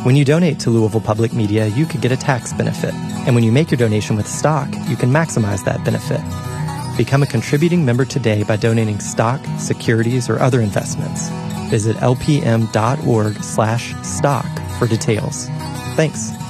When you donate to Louisville Public Media, you could get a tax benefit. And when you make your donation with stock, you can maximize that benefit. Become a contributing member today by donating stock, securities, or other investments. Visit lpm.org/stock for details. Thanks.